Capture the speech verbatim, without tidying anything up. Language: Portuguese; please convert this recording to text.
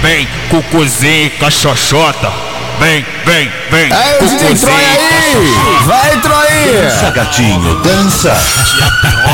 vem, cucuzinho com a xoxota. Vem, vem, vem, aí, cucuzinho Troia aí! Vai, Troia! Dança, gatinho, dança.